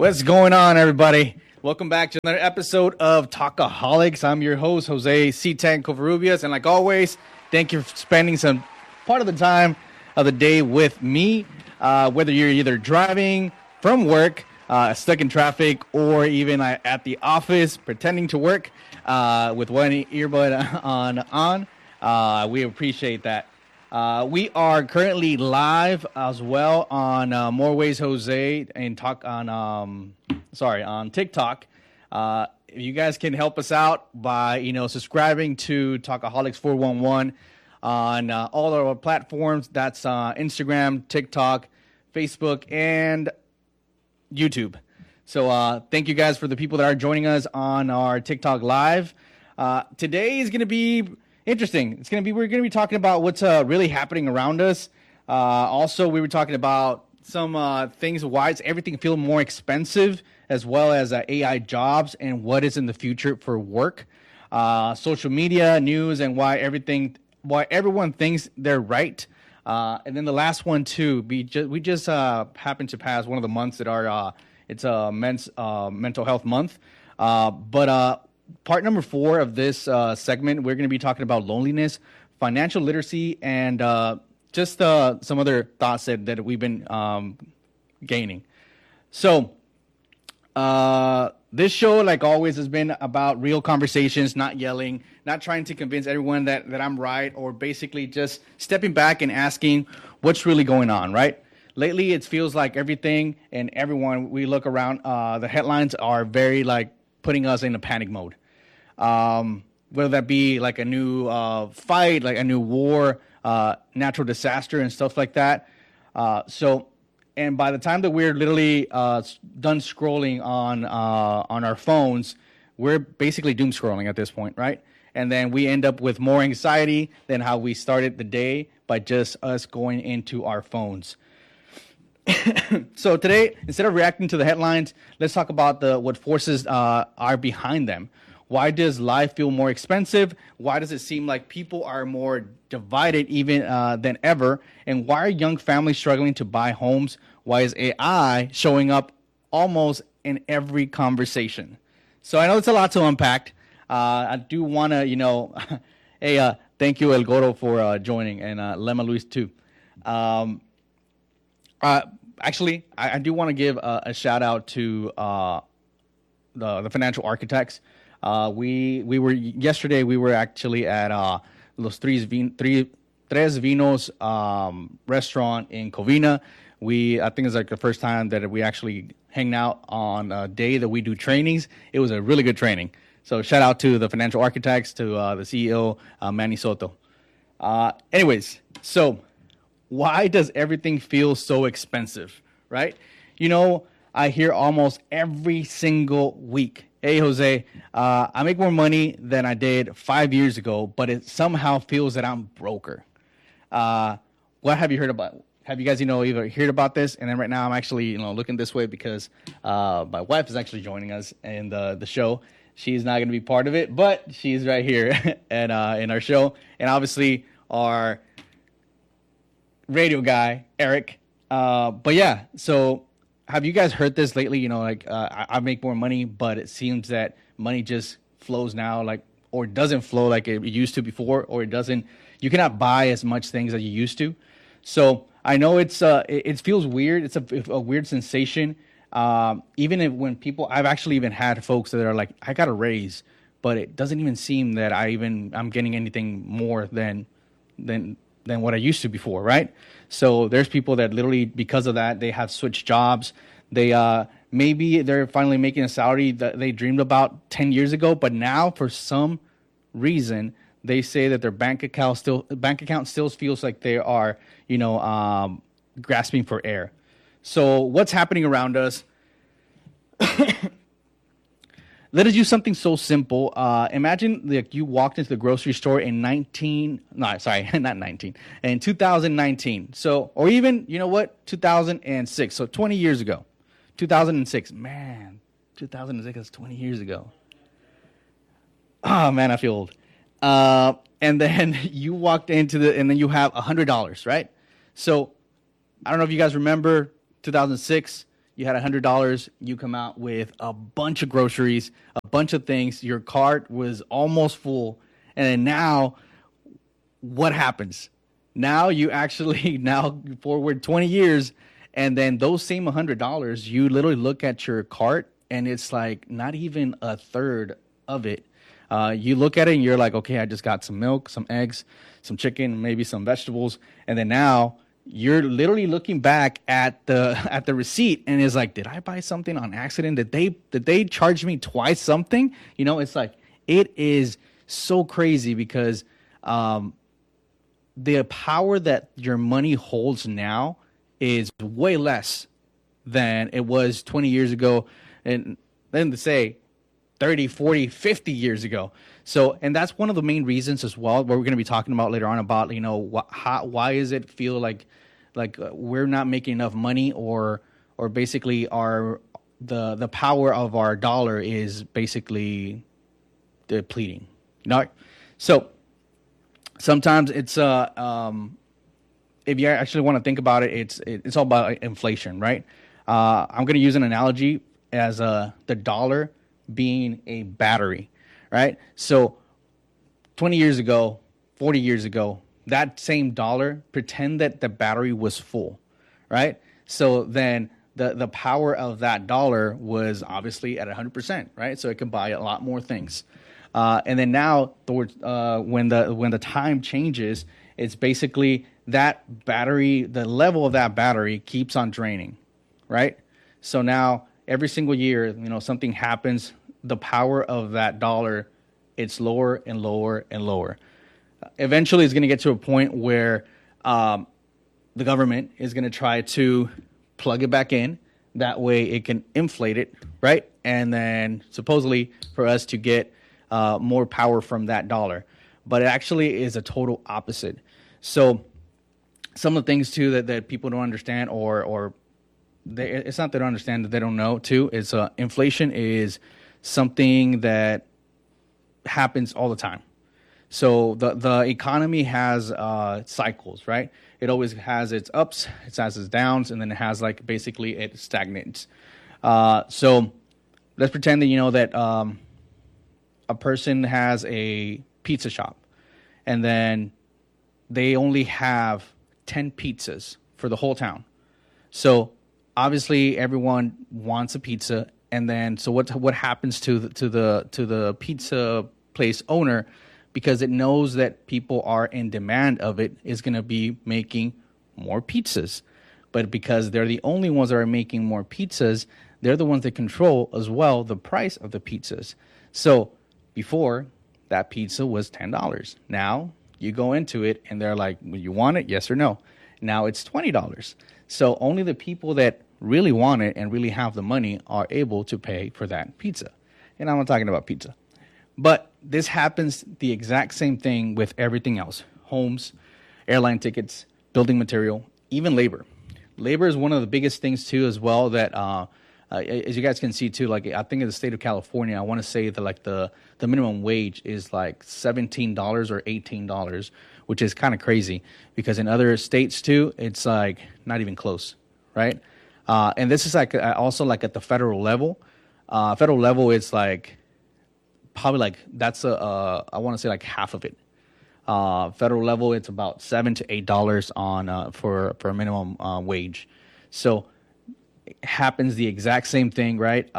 What's going on, everybody? Welcome back to another episode of Talkaholics. I'm your host, Jose C-Tank Covarrubias, and like always, thank you for spending some part of the time of the day with me, whether you're either driving from work, stuck in traffic, or even at the office pretending to work with one earbud on. We appreciate that. We are currently live as well on More Ways Jose and on TikTok. If you guys can help us out by subscribing to Talkaholics 411 on all our platforms. That's Instagram, TikTok, Facebook, and YouTube. So thank you guys for the people that are joining us on our TikTok live. Today is going to be interesting. We're going to be talking about what's really happening around us. Also, we were talking about some things, why does everything feel more expensive, as well as AI jobs and what is in the future for work, social media, news, and why everyone thinks they're right. And then the last one too, we just happened to pass one of the months that are it's a men's mental health month, but part number 4 of this segment, we're going to be talking about loneliness, financial literacy, and just some other thoughts that we've been gaining. So this show, like always, has been about real conversations, not yelling, not trying to convince everyone that I'm right, or basically just stepping back and asking what's really going on, right? Lately, it feels like everything and everyone, we look around, the headlines are very putting us in a panic mode. Whether that be like a new fight, like a new war, natural disaster, and stuff like that. And by the time that we're literally done scrolling on our phones, we're basically doom scrolling at this point, right? And then we end up with more anxiety than how we started the day by just us going into our phones. So today, instead of reacting to the headlines, let's talk about what forces are behind them. Why does life feel more expensive? Why does it seem like people are more divided even than ever? And why are young families struggling to buy homes? Why is AI showing up almost in every conversation? So I know it's a lot to unpack. I do want to, hey, thank you, El Goro, for joining, and Lema Luis, too. Actually, I do want to give a shout out to the financial architects. We were actually at Los Tres Vinos restaurant in Covina. I think it's like the first time that we actually hang out on a day that we do trainings. It was a really good training. So shout out to the financial architects, to the CEO, Manny Soto. Anyways, so why does everything feel so expensive, right? I hear almost every single week, hey, Jose, I make more money than I did 5 years ago, but it somehow feels that I'm broker. What have you heard about? Have you guys, either heard about this? And then right now I'm actually, looking this way because my wife is actually joining us in the show. She's not going to be part of it, but she's right here and in our show. And obviously our radio guy, Eric. But yeah, so have you guys heard this lately? I make more money, but it seems that money just flows now, or doesn't flow like it used to before, or you cannot buy as much things as you used to. So I know it feels weird. It's a weird sensation. When I've actually even had folks that are like, I got a raise, but it doesn't even seem that I'm getting anything more than what I used to before, right? So there's people that literally, because of that, they have switched jobs. Maybe they're finally making a salary that they dreamed about 10 years ago, but now for some reason they say that their bank account still feels like they are, grasping for air. So what's happening around us? Let us use something so simple. Imagine you walked into the grocery store in 2019. So, or even, 2006. So 20 years ago. 2006. Man, 2006 is 20 years ago. Oh, man, I feel old. And then you walked and then you have $100, right? So I don't know if you guys remember 2006. you had $100, you come out with a bunch of groceries, a bunch of things. Your cart was almost full, and then now, what happens? Now you actually now forward 20 years, and then those same $100, you literally look at your cart, and it's like not even a third of it. You look at it and you're like, okay, I just got some milk, some eggs, some chicken, maybe some vegetables, and then now you're literally looking back at the receipt, and it's like, did I buy something on accident? Did they charge me twice something? You know, it's like, it is so crazy because the power that your money holds now is way less than it was 20 years ago, and then to say 30, 40, 50 years ago. So, and that's one of the main reasons as well, what we're going to be talking about later on about, you know, why does it feel like we're not making enough money, or basically the power of our dollar is basically depleting. You know? So sometimes it's if you actually want to think about it, it's all about inflation, right? I'm going to use an analogy as the dollar being a battery, right? So 20 years ago, 40 years ago, that same dollar, pretend that the battery was full, right? So then the power of that dollar was obviously at 100%, right? So it can buy a lot more things. And then now, when the time changes, it's basically that battery, the level of that battery keeps on draining, right? So now every single year, you know, something happens, the power of that dollar, it's lower and lower and lower. Eventually, it's going to get to a point where the government is going to try to plug it back in. That way it can inflate it, right? And then supposedly for us to get more power from that dollar. But it actually is a total opposite. So some of the things, too, that people don't understand, or it's not they don't understand, that they don't know, too, is inflation is something that happens all the time. So the economy has cycles, right? It always has its ups, it has its downs, and then it has, like, basically it stagnates. So let's pretend that, you know, that a person has a pizza shop, and then they only have 10 pizzas for the whole town. So obviously everyone wants a pizza, and then so what happens to the pizza place owner, because it knows that people are in demand of it, is going to be making more pizzas. But because they're the only ones that are making more pizzas, they're the ones that control as well the price of the pizzas. So before, that pizza was $10. Now you go into it and they're like, well, you want it? Yes or no? Now it's $20. So only the people that really want it and really have the money are able to pay for that pizza. And I'm not talking about pizza. But this happens the exact same thing with everything else. Homes, airline tickets, building material, even labor. Labor is one of the biggest things, too, as well, that as you guys can see, too, like I think in the state of California, I want to say that like the minimum wage is like $17 or $18, which is kind of crazy, because in other states, too, it's like not even close, right? And this is like also like at the federal level. Federal level, it's like probably like that's I want to say like half of it. Federal level, it's about $7 to $8 on for a minimum wage. So it happens the exact same thing, right?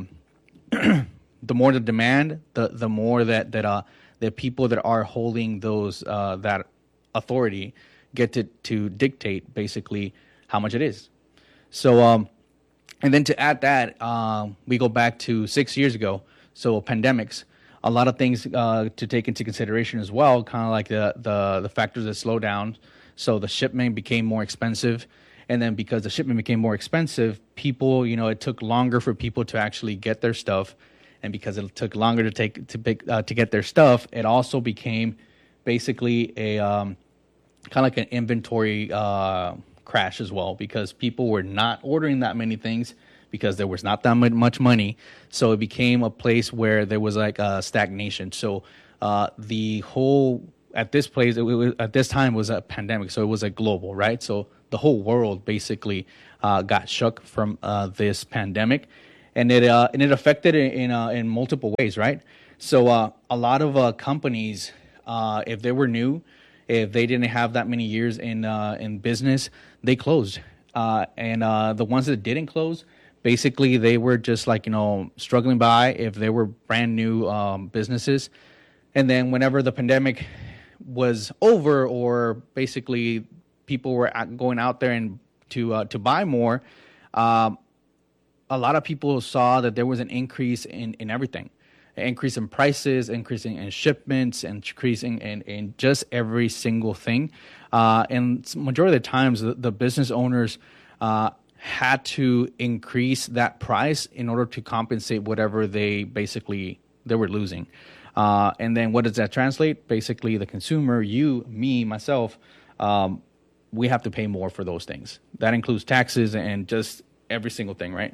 The more the demand, the more that the people that are holding those that authority get to dictate basically how much it is. So and then to add that, we go back to 6 years ago. So pandemics, a lot of things to take into consideration as well, kind of like the factors that slow down. So the shipment became more expensive. And then because the shipment became more expensive, people, you know, it took longer for people to actually get their stuff. And because it took longer to get their stuff, it also became basically a kind of like an inventory crash as well, because people were not ordering that many things, because there was not that much money. So it became a place where there was like a stagnation. So the whole at this place, at this time was a pandemic, so it was a global, right? So the whole world basically got shook from this pandemic, and it affected it in multiple ways, right? So a lot of companies, if they were new, if they didn't have that many years in business, they closed, and the ones that didn't close, basically they were just like struggling by if they were brand new businesses, and then whenever the pandemic was over, or basically people were going out there and to buy more, a lot of people saw that there was an increase in everything, an increase in prices, increasing in shipments, and increasing in just every single thing. And majority of the times, the business owners had to increase that price in order to compensate whatever they were losing. And then what does that translate? Basically, the consumer, you, me, myself, we have to pay more for those things. That includes taxes and just every single thing, right?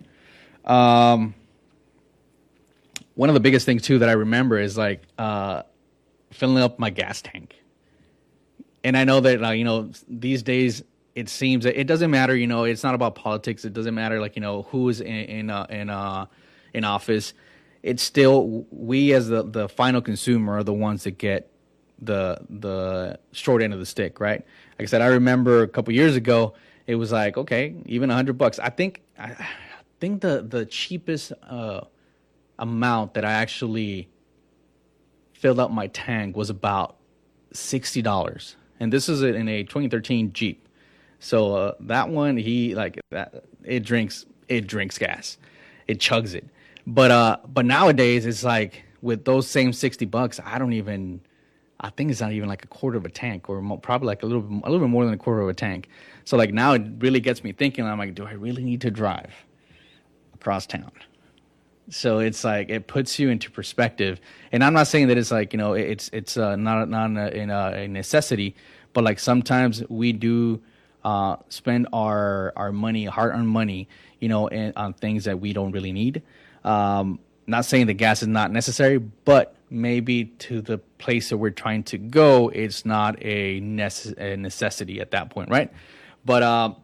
One of the biggest things, too, that I remember is like filling up my gas tank. And I know that, these days it seems that it doesn't matter, it's not about politics. It doesn't matter, who is in office. It's still, we as the final consumer are the ones that get the short end of the stick, right? Like I said, I remember a couple years ago, it was like, okay, even $100. I think the cheapest amount that I actually filled up my tank was about $60, and this is in a 2013 Jeep. So that one, it drinks gas, it chugs it. But nowadays it's like with those same $60, I think it's not even like a quarter of a tank, or probably like a little bit more than a quarter of a tank. So like now it really gets me thinking. I'm like, do I really need to drive across town? So it's like it puts you into perspective. And I'm not saying that it's like it's not a necessity, but like sometimes we do spend our money, hard-earned money, on things that we don't really need. Not saying that gas is not necessary, but maybe to the place that we're trying to go, it's not a necessity at that point, right? But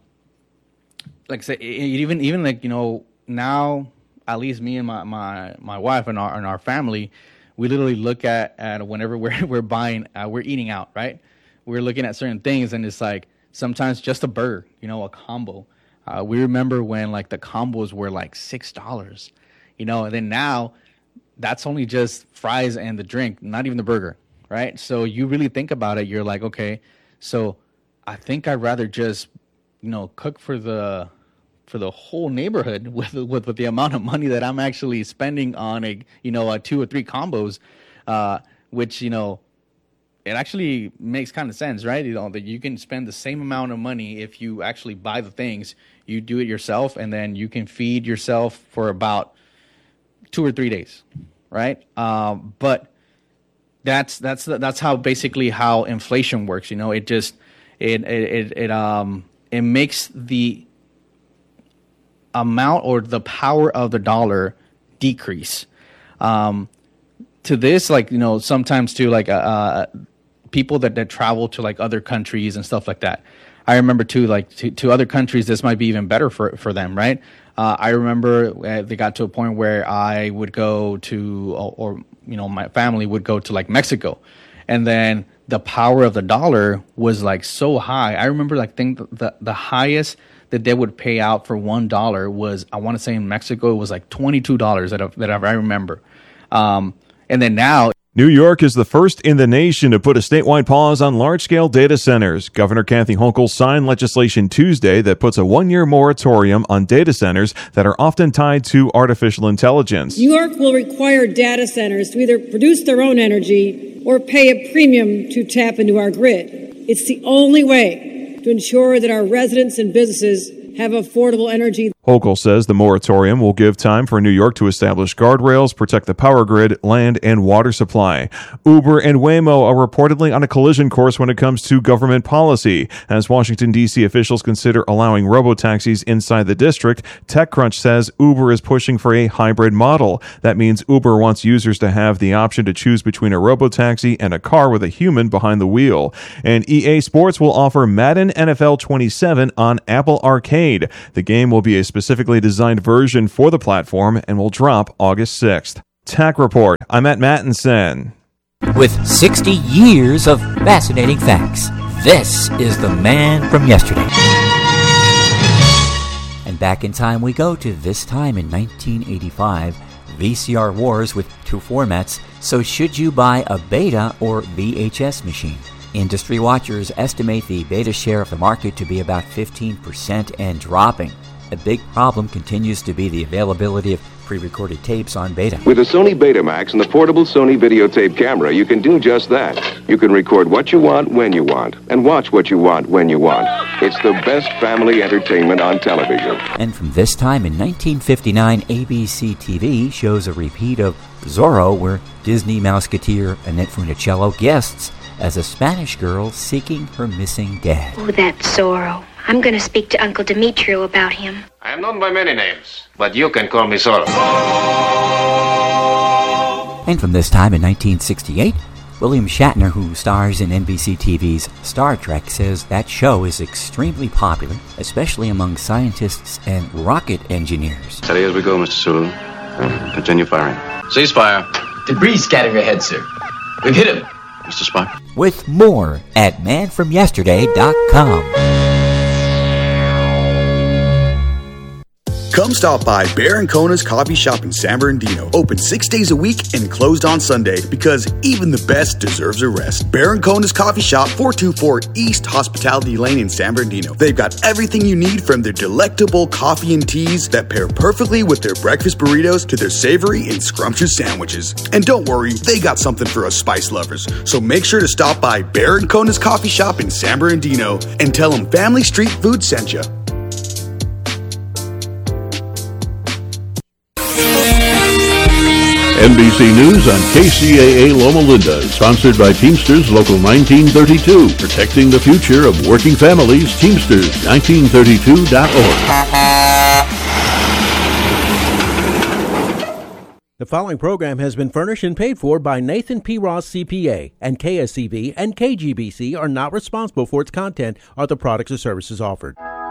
like I said, even like now, at least me and my wife and our family, we literally look at whenever we're buying, we're eating out, right? We're looking at certain things, and it's like sometimes just a burger, a combo. We remember when like the combos were like $6. And then now that's only just fries and the drink, not even the burger, right? So you really think about it, you're like, okay, so I think I'd rather just, cook for the whole neighborhood with the amount of money that I'm actually spending on a 2 or 3 combos, which, it actually makes kind of sense, right? That you can spend the same amount of money if you actually buy the things, you do it yourself, and then you can feed yourself for about 2 or 3 days, right? But that's how basically how inflation works. It just it makes the amount or the power of the dollar decrease. To this, sometimes too, people that travel to like other countries and stuff like that. I remember too, to other countries, this might be even better for them, right? I remember they got to a point where I would go to, or my family would go to like Mexico, and then the power of the dollar was like so high. I remember the highest that they would pay out for $1 was, I want to say in Mexico, it was like $22 that I remember. And then now, New York is the first in the nation to put a statewide pause on large-scale data centers. Governor Kathy Hochul signed legislation Tuesday that puts a 1-year moratorium on data centers that are often tied to artificial intelligence. New York will require data centers to either produce their own energy or pay a premium to tap into our grid. It's the only way to ensure that our residents and businesses have affordable energy. Hochul says the moratorium will give time for New York to establish guardrails, protect the power grid, land, and water supply. Uber and Waymo are reportedly on a collision course when it comes to government policy. As Washington, D.C. officials consider allowing robotaxis inside the district, TechCrunch says Uber is pushing for a hybrid model. That means Uber wants users to have the option to choose between a robotaxi and a car with a human behind the wheel. And EA Sports will offer Madden NFL 27 on Apple Arcade. The game will be a specifically designed version for the platform and will drop August 6th. Tech Report. I'm Matt Mattinson. With 60 years of fascinating facts, this is the man from yesterday. And back in time we go to this time in 1985. VCR wars with two formats. So should you buy a beta or VHS machine? Industry watchers estimate the beta share of the market to be about 15% and dropping. A big problem continues to be the availability of pre-recorded tapes on beta. With the Sony Betamax and the portable Sony videotape camera, you can do just that. You can record what you want when you want, and watch what you want when you want. It's the best family entertainment on television. And from this time in 1959, ABC TV shows a repeat of Zorro, where Disney Mouseketeer Annette Funicello guests as a Spanish girl seeking her missing dad. Oh, that Zorro. I'm going to speak to Uncle Demetrio about him. I am known by many names, but you can call me Zorro. And from this time in 1968, William Shatner, who stars in NBC TV's Star Trek, says that show is extremely popular, especially among scientists and rocket engineers. Steady as we go, Mr. Sulu. Continue firing. Ceasefire. Debris scattering ahead, sir. We've hit him. Mr. Spock. With more at manfromyesterday.com. Come stop by Bear & Kona's Coffee Shop in San Bernardino. Open 6 days a week and closed on Sunday because even the best deserves a rest. Bear & Kona's Coffee Shop, 424 East Hospitality Lane in San Bernardino. They've got everything you need, from their delectable coffee and teas that pair perfectly with their breakfast burritos to their savory and scrumptious sandwiches. And don't worry, they got something for us spice lovers. So make sure to stop by Bear & Kona's Coffee Shop in San Bernardino and tell them Family Street Food sent you. NBC News on KCAA Loma Linda, sponsored by Teamsters Local 1932, protecting the future of working families. Teamsters 1932.org. The following program has been furnished and paid for by Nathan P. Ross CPA, and KSCV and KGBC are not responsible for its content or the products or services offered.